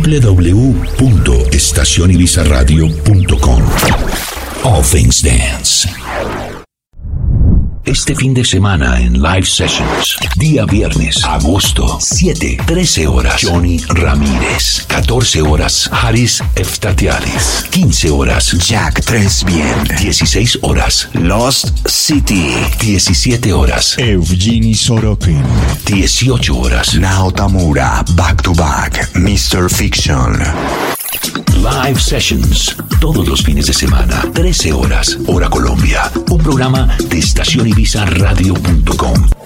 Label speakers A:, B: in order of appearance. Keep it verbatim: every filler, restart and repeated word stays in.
A: w w w punto estación ibiza radio punto com. All Things Dance. Este fin de semana en Live Sessions, día viernes, agosto, siete, trece horas, Johnny Ramírez, catorce horas, Haris Eftatialis, quince horas, Jack Tresbien, dieciséis horas, Lost City, diecisiete horas,
B: Evgeny Sorokin,
A: dieciocho horas,
C: Naotamura, Back to Back, mister Fiction.
A: Live Sessions, todos los fines de semana, trece horas, hora Colombia. Un programa de estación ibiza radio punto com.